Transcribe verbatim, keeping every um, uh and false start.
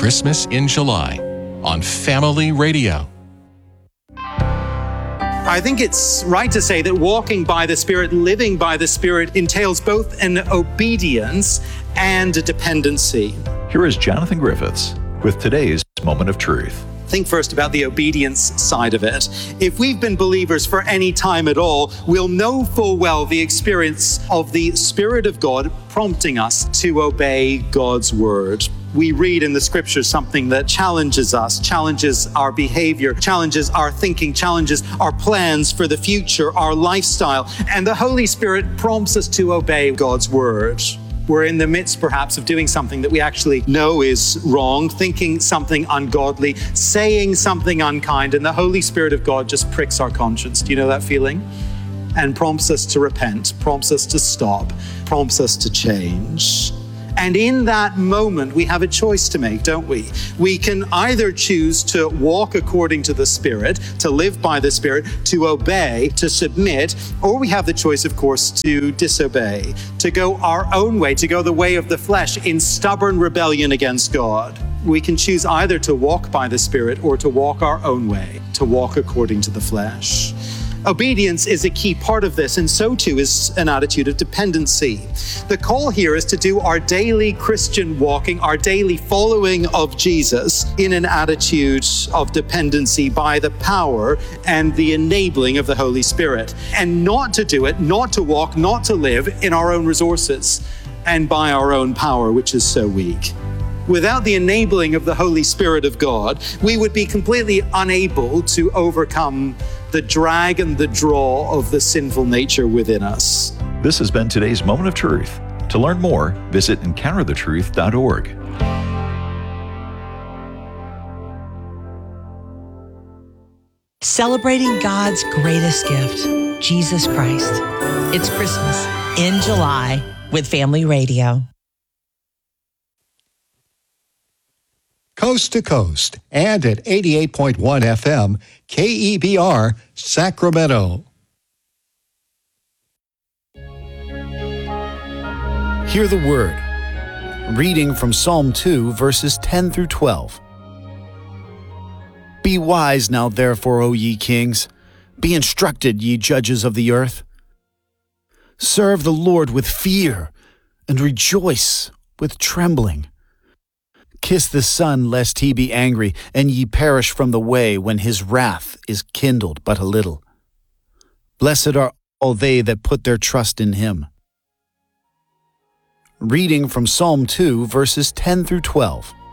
Christmas in July on Family Radio. I think it's right to say that walking by the Spirit, living by the Spirit, entails both an obedience and a dependency. Here is Jonathan Griffiths with today's Moment of Truth. Think first about the obedience side of it. If we've been believers for any time at all, we'll know full well the experience of the Spirit of God prompting us to obey God's word. We read in the scriptures something that challenges us, challenges our behavior, challenges our thinking, challenges our plans for the future, our lifestyle. And the Holy Spirit prompts us to obey God's word. We're in the midst, perhaps, of doing something that we actually know is wrong, thinking something ungodly, saying something unkind, and the Holy Spirit of God just pricks our conscience. Do you know that feeling? And prompts us to repent, prompts us to stop, prompts us to change. And in that moment, we have a choice to make, don't we? We can either choose to walk according to the Spirit, to live by the Spirit, to obey, to submit, or we have the choice, of course, to disobey, to go our own way, to go the way of the flesh in stubborn rebellion against God. We can choose either to walk by the Spirit or to walk our own way, to walk according to the flesh. Obedience is a key part of this, and so too is an attitude of dependency. The call here is to do our daily Christian walking, our daily following of Jesus in an attitude of dependency by the power and the enabling of the Holy Spirit, and not to do it, not to walk, not to live in our own resources and by our own power, which is so weak. Without the enabling of the Holy Spirit of God, we would be completely unable to overcome the drag and the draw of the sinful nature within us. This has been today's Moment of Truth. To learn more, visit encounter the truth dot org. Celebrating God's greatest gift, Jesus Christ. It's Christmas in July with Family Radio. Coast to coast and at eighty-eight point one F M, K E B R, Sacramento. Hear the word. Reading from Psalm two, verses ten through twelve. Be wise now, therefore, O ye kings. Be instructed, ye judges of the earth. Serve the Lord with fear, and rejoice with trembling. Kiss the Son, lest he be angry, and ye perish from the way when his wrath is kindled but a little. Blessed are all they that put their trust in him. Reading from Psalm two, verses ten through twelve.